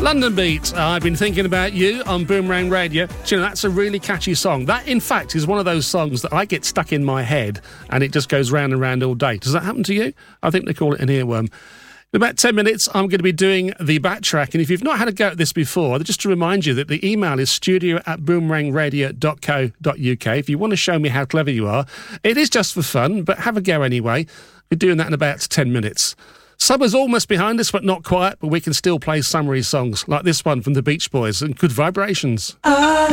London Beat, I've been thinking about you on Boomerang Radio. Do you know, that's a really catchy song. That, in fact, is one of those songs that I get stuck in my head and it just goes round and round all day. Does that happen to you? I think they call it an earworm. In about 10 minutes, I'm going to be doing the backtrack. And if you've not had a go at this before, just to remind you that the email is studio@boomerangradio.co.uk. If you want to show me how clever you are, it is just for fun, but have a go anyway. We're doing that in about 10 minutes. Summer's almost behind us, but not quite, but we can still play summery songs like this one from the Beach Boys and Good Vibrations.